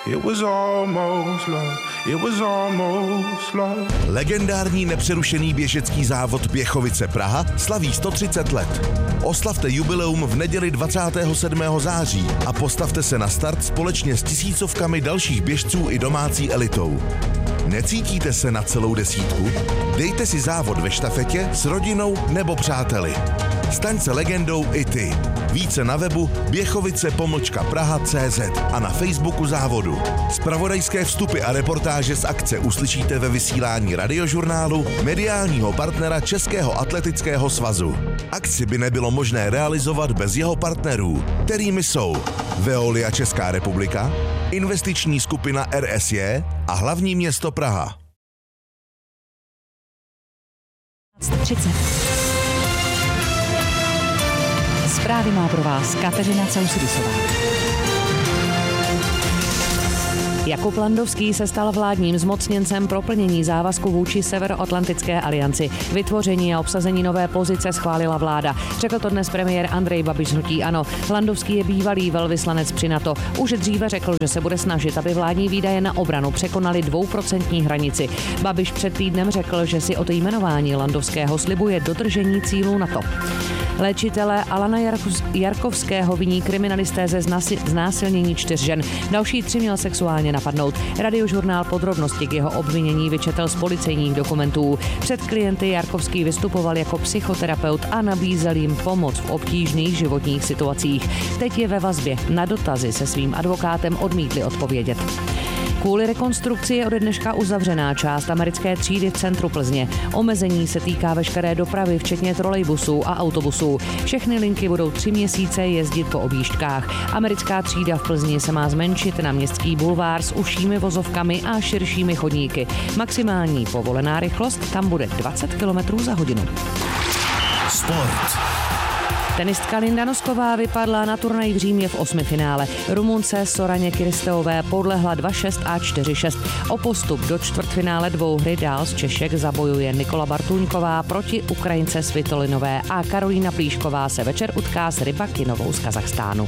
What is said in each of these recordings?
It was almost love. It was almost love. Legendární nepřerušený běžecký závod Běchovice Praha slaví 130 let. Oslavte jubileum v neděli 27. září a postavte se na start společně s tisícovkami dalších běžců i domácí elitou. Necítíte se na celou desítku? Dejte si závod ve štafetě s rodinou nebo přáteli. Staň se legendou i ty. Více na webu běchovice-praha.cz a na Facebooku závodu. Zpravodajské vstupy a reportáže z akce uslyšíte ve vysílání Radiožurnálu, mediálního partnera Českého atletického svazu. Akci by nebylo možné realizovat bez jeho partnerů, kterými jsou Veolia Česká republika, investiční skupina RSJ a hlavní město Praha. 30. Zprávy má pro vás Kateřina Causridisová. Jakub Landovský se stal vládním zmocněncem pro plnění závazku vůči Severoatlantické alianci. Vytvoření a obsazení nové pozice schválila vláda. Řekl to dnes premiér Andrej Babiš z hnutí ANO. Landovský je bývalý velvyslanec při NATO. Už dříve řekl, že se bude snažit, aby vládní výdaje na obranu překonaly 2% hranici. Babiš před týdnem řekl, že si od jmenování Landovského slibuje dodržení cílů NATO. Léčitele Alana Jarkovského viní kriminalisté ze znásilnění 4 žen. Další 3 měl sexuálně napadnout. Radiožurnál podrobnosti k jeho obvinění vyčetl z policejních dokumentů. Před klienty Jarkovský vystupoval jako psychoterapeut a nabízel jim pomoc v obtížných životních situacích. Teď je ve vazbě. Na dotazy se svým advokátem odmítli odpovědět. Kvůli rekonstrukci je ode dneška uzavřená část americké třídy v centru Plzně. Omezení se týká veškeré dopravy, včetně trolejbusů a autobusů. Všechny linky budou 3 měsíce jezdit po objížďkách. Americká třída v Plzni se má zmenšit na Městský bulvár s užšími vozovkami a širšími chodníky. Maximální povolená rychlost tam bude 20 km za hodinu. Sport. Tenistka Linda Nosková vypadla na turnaji v Římě v 8. finále. Rumunce Soraně Kiristeové podlehla 2-6 a 4-6. O postup do čtvrtfinále dvouhry dál z Češek zabojuje Nikola Bartůňková proti Ukrajince Svitolinové a Karolína Plíšková se večer utká s Rybakinovou z Kazachstánu.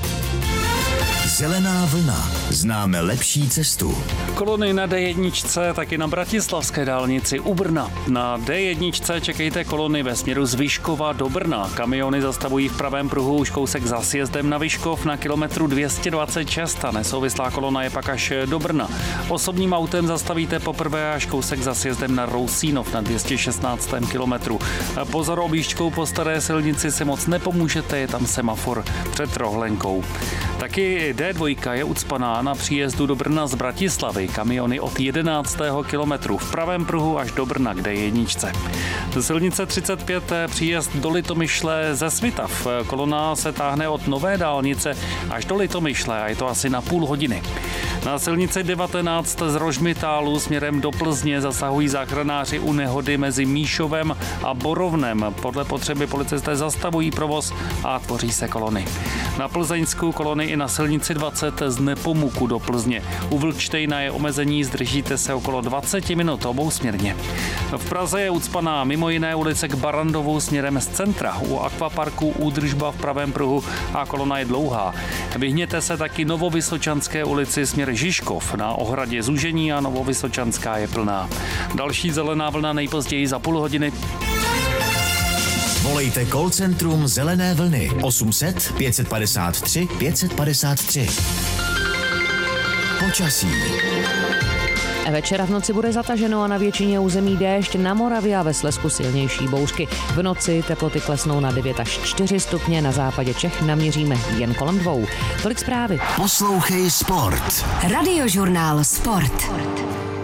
Zelená vlna. Známe lepší cestu. Kolony na D1, taky na bratislavské dálnici u Brna. Na D1 čekejte kolony ve směru z Vyškova do Brna. Kamiony zastavují v pravém pruhu už kousek za sjezdem na Vyškov na kilometru 226 a nesouvislá kolona je pak až do Brna. Osobním autem zastavíte poprvé až kousek za sjezdem na Rousínov na 216. kilometru. Pozor, objížďkou po staré silnici si moc nepomůžete, je tam semafor před rohlenkou. Taky D2 je ucpaná na příjezdu do Brna z Bratislavy. Kamiony od 11. kilometru v pravém pruhu až do Brna k D1. Ze silnice 35 příjezd do Litomyšle ze Svitav. Kolona se táhne od Nové dálnice až do Litomyšle a je to asi na půl hodiny. Na silnici 19 z Rožmitálu směrem do Plzně zasahují záchranáři u nehody mezi Míšovem a Borovnem. Podle potřeby policisté zastavují provoz a tvoří se kolony. Na Plzeňsku kolony i na silnici 20 z Nepomuku do Plzně. U Vlčtejna je omezení, zdržíte se okolo 20 minut obousměrně. V Praze je ucpaná mimo jiné ulice k Barandovu směrem z centra. U akvaparku údržba v pravém pruhu a kolona je dlouhá. Vyhněte se taky Novovysočanské ulici směr Žižkov. Na ohradě zúžení a Novovysočanská je plná. Další zelená vlna nejpozději za půl hodiny. Volejte call centrum Zelené vlny 800 553 553. Počasí. Večer v noci bude zataženo a na většině území déšť, na Moravě a ve Slezsku silnější bouřky. V noci teploty klesnou na 9 až 4 stupně, na západě Čech naměříme jen kolem 2. Tolik zprávy. Poslouchej sport. Radiožurnál Sport.